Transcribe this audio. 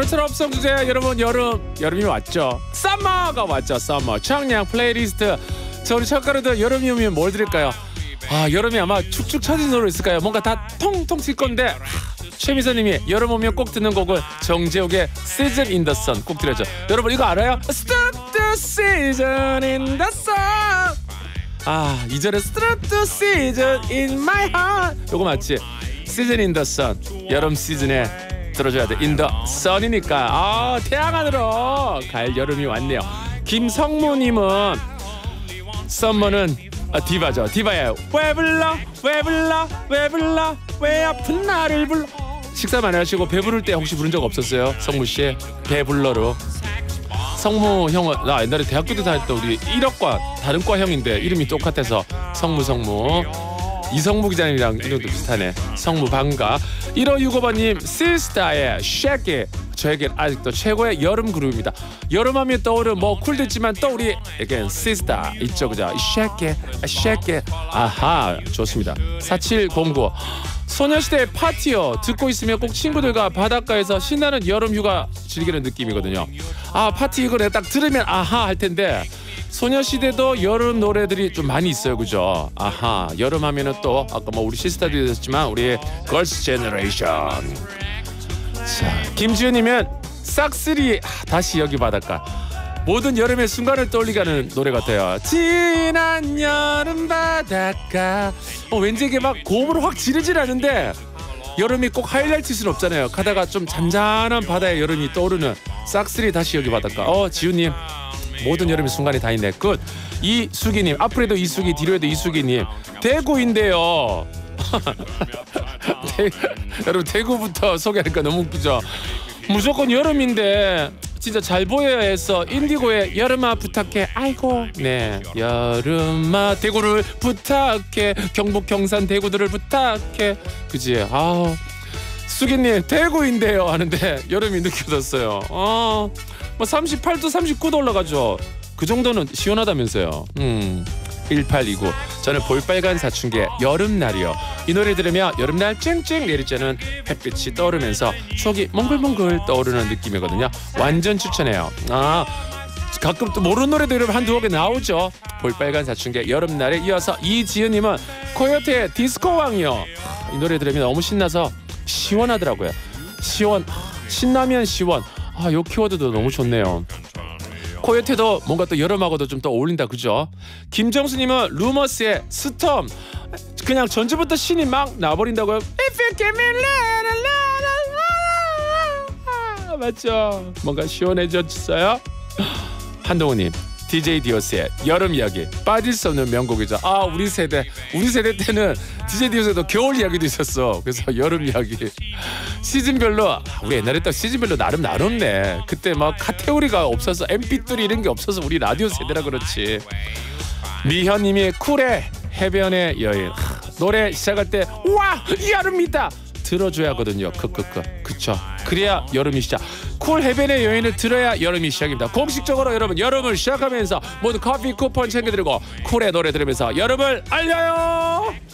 오늘처럼 주제 여러분 여름이 왔죠. 썸머가 왔죠. 썸머 청량 플레이리스트. 저 우리 첫가루들 여름이 오면 뭘 드릴까요? 여름이 아마 축축 처진 노래 있을까요? 뭔가 다 통통 튈 건데 최미선님이 여름 오면 꼭 듣는 곡은 정재욱의 Season in the Sun 꼭 들어줘. 여러분 이거 알아요? Start the season in the sun. 이전에 Start the season in my heart 요거 맞지? Season in the sun 여름 시즌에 들어줘야 돼. In the sun이니까 태양 안으로 갈 여름이 왔네요. 김성무님은 썸머는 디바죠. 디바예요. 왜 불러 왜 아픈 나를 불러. 식사 많이 하시고 배부를 때 혹시 부른 적 없었어요? 성무씨 배불러로. 성무 형은 나 옛날에 대학교 때 다녔던 우리 1학과 다른 과 형인데 이름이 똑같아서 성무 이성무 기자님이랑 이름도 비슷하네. 성무 반가. 1565번님 시스타의 Shake It 저에겐 아직도 최고의 여름 그룹입니다. 여름하면 떠오르는 뭐 쿨됐지만 또 우리 again 시스타 있죠 그죠? Shake It Shake It 아하 좋습니다. 4709 소녀시대의 파티요. 듣고 있으면 꼭 친구들과 바닷가에서 신나는 여름 휴가 즐기는 느낌이거든요. 파티 이거 내가 딱 들으면 아하 할 텐데 소녀시대도 여름 노래들이 좀 많이 있어요 그죠? 여름 하면은 또 아까 뭐 우리 시스타도 있었지만 우리 걸스 제너레이션. 자 김지은이면 싹쓸이 다시 여기 바닷가. 모든 여름의 순간을 떠올리게 하는 노래 같아요. 지난 여름 바닷가. 왠지 이게 막 고음으로 확 지르질 않은데 여름이 꼭 하이라이트일 수는 없잖아요. 가다가 좀 잔잔한 바다의 여름이 떠오르는 싹쓸이 다시 여기 바닷가. 지훈님 모든 여름의 순간이 다 있네. 굿. 이수기님 앞으로도 이수기 뒤로에도 이수기님 대구인데요. 여러분 대구부터 소개하니까 너무 웃기죠. 무조건 여름인데 진짜 잘 보여야 해서 인디고의 여름아 부탁해. 아이고 네 여름아 대구를 부탁해. 경북 경산 대구들을 부탁해. 그지? 수기님 대구인데요 하는데 여름이 느껴졌어요. 뭐 38도 39도 올라가죠. 그 정도는 시원하다면서요. 1829 저는 볼빨간 사춘기의 여름날이요. 이 노래 들으면 여름날 쨍쨍 내릴 때는 햇빛이 떠오르면서 추억이 몽글몽글 떠오르는 느낌이거든요. 완전 추천해요. 가끔 또 모르는 노래도 여러분 한두 개 나오죠. 볼빨간 사춘기의 여름날에 이어서 이지은님은 코요태의 디스코왕이요. 이 노래 들으면 너무 신나서 시원하더라고요. 신나면 시원. 요 키워드도 너무 좋네요. 코요태도 뭔가 또 여름하고도 좀 더 어울린다 그죠? 김정수님은 루머스의 스톰. 그냥 전주부터 신이 막 나버린다고요. If you give me 맞죠? 뭔가 시원해졌어요. 한동훈님 DJ 디오스의 여름 이야기 빠질 수 없는 명곡이죠. 우리 세대 때는 DJ 디오스에도 겨울 이야기도 있었어. 그래서 여름 이야기 시즌별로 우리 옛날에 또 시즌별로 나름 나눴네. 그때 막 카테고리가 없어서 MP3 이런 게 없어서 우리 라디오 세대라 그렇지. 미현님이 쿨의 해변의 여인 노래 시작할 때 와 여름이다 들어줘야 하거든요. 그쵸. 그래야 여름이 시작. 쿨 해변의 여인을 들어야 여름이 시작입니다. 공식적으로 여러분 여름을 시작하면서 모두 커피 쿠폰 챙겨드리고 쿨의 노래 들으면서 여름을 알려요.